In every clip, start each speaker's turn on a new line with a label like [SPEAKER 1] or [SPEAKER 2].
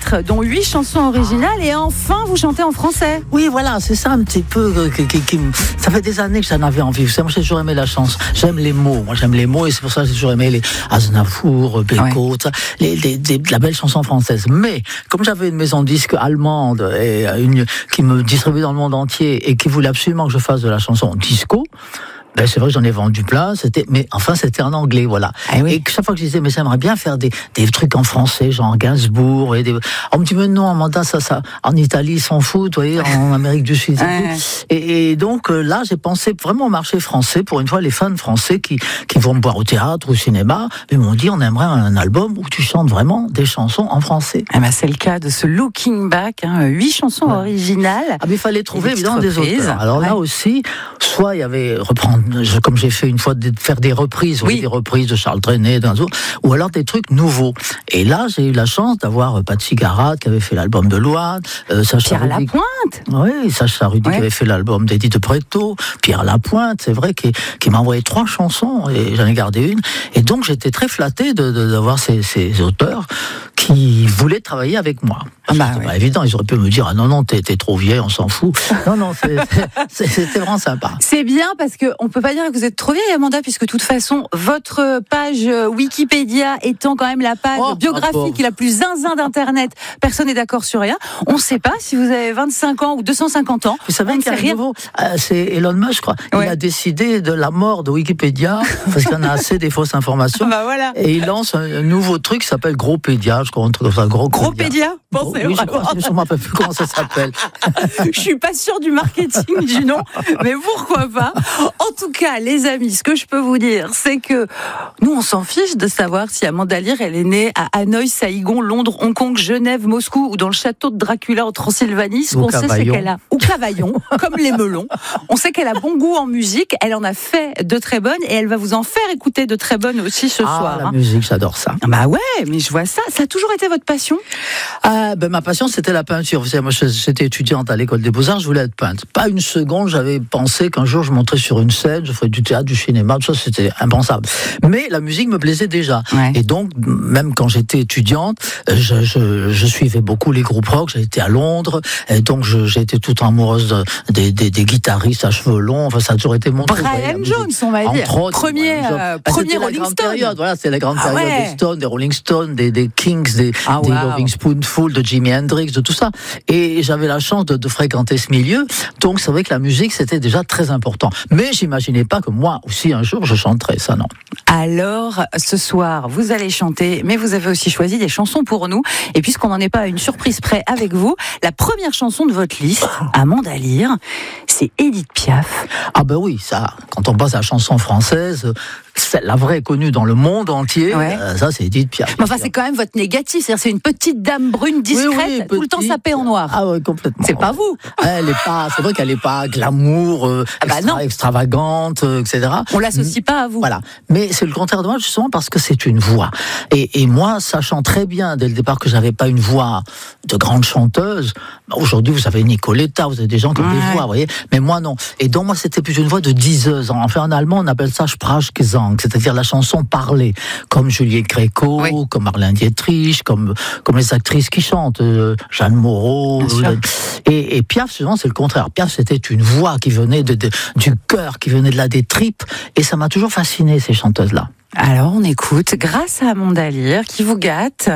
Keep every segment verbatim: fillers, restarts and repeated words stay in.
[SPEAKER 1] titres, dont huit chansons originales, et enfin vous chantez en français.
[SPEAKER 2] Oui, voilà, c'est ça un petit peu. Euh, qui, qui, qui, ça fait des années que j'en avais envie. Vous savez, moi j'ai toujours aimé la chanson. J'aime les mots. Moi j'aime les mots et c'est pour ça que j'ai toujours aimé les Aznavour, Beko, ouais. ça, les, les, les, la belle chanson française. Mais comme j'avais une maison de disques allemande et une qui me distribuait dans le monde entier et qui voulait absolument que je fasse de la chanson disco. Ben c'est vrai que j'en ai vendu plein, c'était, mais enfin c'était en anglais, voilà. Ah oui. Et chaque fois que je disais, mais j'aimerais bien faire des, des trucs en français, genre Gainsbourg, et des... on me dit, mais non, Amanda, ça, ça, en Italie, ils s'en foutent, vous voyez, en Amérique du Sud. Ouais. Et, et donc là, j'ai pensé vraiment au marché français, pour une fois, les fans français qui, qui vont me voir au théâtre, au cinéma, ils m'ont dit, on aimerait un album où tu chantes vraiment des chansons en français.
[SPEAKER 1] Eh ben, c'est le cas de ce Looking Back, hein, huit chansons ouais. originales.
[SPEAKER 2] Ah, mais il fallait trouver, évidemment, des auteurs. Alors ouais. là aussi, soit il y avait reprendre, comme j'ai fait une fois, de faire des reprises, oui. des reprises de Charles Trenet, d'un autre, ou alors des trucs nouveaux. Et là, j'ai eu la chance d'avoir Patsy Garat qui avait fait l'album de Louane, euh, Sacha
[SPEAKER 1] Pierre
[SPEAKER 2] Rudy,
[SPEAKER 1] Lapointe.
[SPEAKER 2] Oui, Sacha Rudy ouais. qui avait fait l'album d'Edith Preto, Pierre Lapointe, c'est vrai, qui, qui m'a envoyé trois chansons et j'en ai gardé une. Et donc j'étais très flatté de, de, d'avoir ces, ces auteurs qui voulaient travailler avec moi. Ah bah, c'était ouais. pas évident, ils auraient pu me dire ah non non t'es, t'es trop vieille, on s'en fout. Non non, c'est, c'est, c'était vraiment sympa.
[SPEAKER 1] C'est bien parce que on peut pas dire que vous êtes trop vieille, Amanda, puisque de toute façon votre page Wikipédia étant quand même la page oh, biographique oh, la plus zinzin d'internet, personne n'est d'accord sur rien. On ne sait pas si vous avez vingt-cinq ans ou deux cent cinquante ans.
[SPEAKER 2] Vous savez qu'il y a rien. Nouveau, euh, c'est Elon Musk, je crois. Ouais. Il a décidé de la mort de Wikipédia parce qu'il y en a assez des fausses informations.
[SPEAKER 1] Bah voilà.
[SPEAKER 2] Et il lance un nouveau truc qui s'appelle Gropédia, je crois, un truc comme ça, Gros
[SPEAKER 1] Gropédia. Pensez
[SPEAKER 2] oui, je ne me rappelle plus comment ça s'appelle.
[SPEAKER 1] Je suis pas sûre du marketing du nom, mais pourquoi pas. En tout cas, les amis, ce que je peux vous dire, c'est que nous, on s'en fiche de savoir si Amanda Lear, elle est née à Hanoï, Saïgon, Londres, Hong Kong, Genève, Moscou ou dans le château de Dracula en Transylvanie. Ce qu'on sait, c'est qu'elle a, ou Cavaillon, comme les melons. On sait qu'elle a bon goût en musique. Elle en a fait de très bonnes et elle va vous en faire écouter de très bonnes aussi ce
[SPEAKER 2] ah,
[SPEAKER 1] soir.
[SPEAKER 2] La
[SPEAKER 1] hein.
[SPEAKER 2] musique, j'adore ça.
[SPEAKER 1] Bah ouais, mais je vois ça. Ça a toujours été votre passion?
[SPEAKER 2] Ah, ben ma passion, c'était la peinture. Vous savez, moi, j'étais étudiante à l'école des Beaux-Arts, je voulais être peintre. Pas une seconde, j'avais pensé qu'un jour je monterais sur une scène, je ferais du théâtre, du cinéma, tout ça, c'était impensable. Mais la musique me plaisait déjà. Ouais. Et donc, même quand j'étais étudiante, je, je, je suivais beaucoup les groupes rock. J'ai été à Londres, et donc je, j'ai été toute amoureuse de, des, des, des guitaristes à cheveux longs. Enfin, ça a toujours été mon truc.
[SPEAKER 1] Brian Jones, on va dire.
[SPEAKER 2] Entre autres,
[SPEAKER 1] premier, euh,
[SPEAKER 2] bah,
[SPEAKER 1] premier
[SPEAKER 2] Rolling
[SPEAKER 1] Rolling
[SPEAKER 2] Stone.
[SPEAKER 1] Stone.
[SPEAKER 2] Voilà, c'est la grande
[SPEAKER 1] ah
[SPEAKER 2] période
[SPEAKER 1] ouais.
[SPEAKER 2] des Stones, des Rolling Stones, des, des Kings, des,
[SPEAKER 1] ah,
[SPEAKER 2] des
[SPEAKER 1] wow.
[SPEAKER 2] Loving Spoonful, de Jimi Hendrix, de tout ça. Et j'avais la chance de, de fréquenter ce milieu. Donc, c'est vrai que la musique, c'était déjà très important. Mais j'imaginais pas que moi aussi, un jour, je chanterais ça, non.
[SPEAKER 1] Alors, ce soir, vous allez chanter, mais vous avez aussi choisi des chansons pour nous. Et puisqu'on n'en est pas à une surprise près avec vous, la première chanson de votre liste, Amanda Lear, c'est Édith Piaf.
[SPEAKER 2] Ah ben oui, ça, quand on passe à la chanson française, c'est la vraie connue dans le monde entier, ouais. euh, ça c'est Édith Piaf.
[SPEAKER 1] Mais enfin, c'est quand même votre négatif, c'est-à-dire c'est une petite dame brune discrète, oui, oui, tout le temps sapée en noir.
[SPEAKER 2] Ah oui, complètement.
[SPEAKER 1] C'est pas vous.
[SPEAKER 2] Elle est pas, c'est vrai qu'elle est pas glamour, euh, ah bah extra, extravagante, euh, et cetera.
[SPEAKER 1] On l'associe pas à vous.
[SPEAKER 2] Voilà. Mais c'est le contraire de moi, justement, parce que c'est une voix. Et, et moi, sachant très bien dès le départ que j'avais pas une voix de grande chanteuse, bah aujourd'hui vous avez Nicoletta, vous avez des gens qui ont ouais. des voix, vous voyez. Mais moi non. Et donc moi c'était plus une voix de diseuse. Enfin en allemand on appelle ça Sprachgesang, c'est-à-dire la chanson parlée, comme Juliette Gréco, oui. comme Marlène Dietrich, comme comme les actrices qui chantent, euh, Jeanne Moreau. Euh, et, et Piaf, souvent c'est le contraire. Piaf c'était une voix qui venait de, de, du cœur, qui venait de là des tripes, et ça m'a toujours fasciné ces chanteuses-là.
[SPEAKER 1] Alors on écoute, grâce à Amanda Lear qui vous gâte.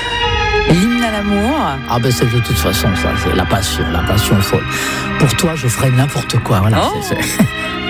[SPEAKER 1] L'hymne à l'amour.
[SPEAKER 2] Ah ben c'est de toute façon ça, c'est la passion, la passion folle. Pour toi je ferai n'importe quoi, voilà.
[SPEAKER 1] Oh.
[SPEAKER 2] C'est, c'est...